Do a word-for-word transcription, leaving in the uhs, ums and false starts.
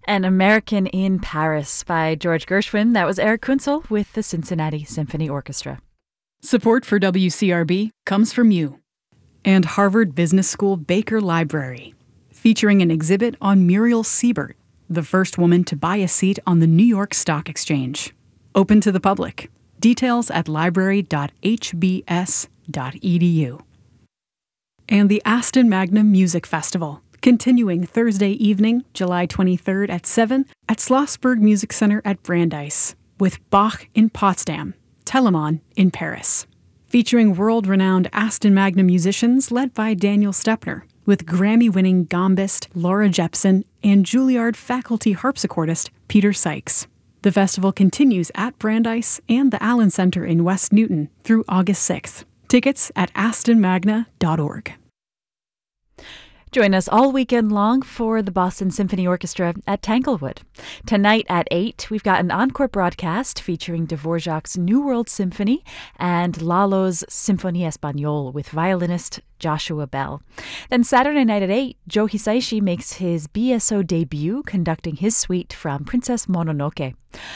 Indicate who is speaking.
Speaker 1: An American in Paris by George Gershwin. That was Eric Kunzel with the Cincinnati Symphony Orchestra.
Speaker 2: Support for W C R B comes from you and Harvard Business School Baker Library, featuring an exhibit on Muriel Siebert, the first woman to buy a seat on the New York Stock Exchange. Open to the public. Details at library dot h b s dot e d u. And the Aston Magna Music Festival, continuing Thursday evening, July twenty-third at seven at Schlossberg Music Center at Brandeis, with Bach in Potsdam, Telemann in Paris. Featuring world-renowned Aston Magna musicians led by Daniel Stepner, with Grammy-winning gambist Laura Jepson and Juilliard faculty harpsichordist Peter Sykes. The festival continues at Brandeis and the Allen Center in West Newton through August sixth. Tickets at aston magna dot org.
Speaker 1: Join us all weekend long for the Boston Symphony Orchestra at Tanglewood. Tonight at eight, we've got an encore broadcast featuring Dvorak's New World Symphony and Lalo's Symphonie Espagnole with violinist Joshua Bell. Then Saturday night at eight, Joe Hisaishi makes his B S O debut conducting his suite from Princess Mononoke.